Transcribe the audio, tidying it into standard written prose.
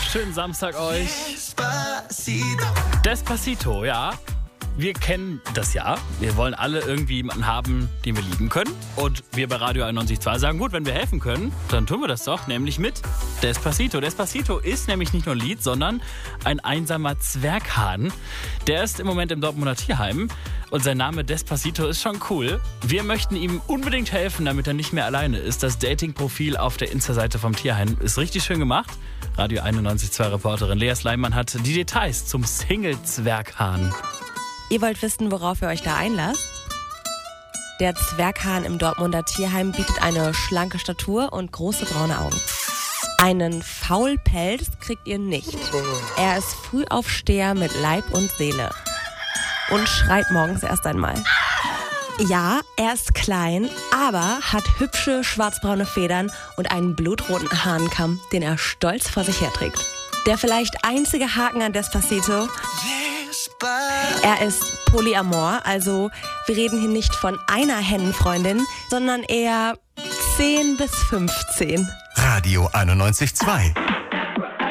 Schönen Samstag euch. Despacito, ja. Wir kennen das ja. Wir wollen alle irgendwie jemanden haben, den wir lieben können. Und wir bei Radio 91.2 sagen, gut, wenn wir helfen können, dann tun wir das doch, nämlich mit Despacito. Despacito ist nämlich nicht nur ein Lied, sondern ein einsamer Zwerghahn. Der ist im Moment im Dortmunder Tierheim und sein Name Despacito ist schon cool. Wir möchten ihm unbedingt helfen, damit er nicht mehr alleine ist. Das Dating-Profil auf der Insta-Seite vom Tierheim ist richtig schön gemacht. Radio 91.2 Reporterin Lea Sleiman hat die Details zum Single-Zwerghahn. Ihr wollt wissen, worauf ihr euch da einlasst? Der Zwerghahn im Dortmunder Tierheim bietet eine schlanke Statur und große braune Augen. Einen Faulpelz kriegt ihr nicht. Er ist Frühaufsteher mit Leib und Seele. Und schreit morgens erst einmal. Ja, er ist klein, aber hat hübsche schwarzbraune Federn und einen blutroten Hahnenkamm, den er stolz vor sich herträgt. Der vielleicht einzige Haken an Despacito: er ist polyamor, also wir reden hier nicht von einer Hennenfreundin, sondern eher 10 bis 15. Radio 91.2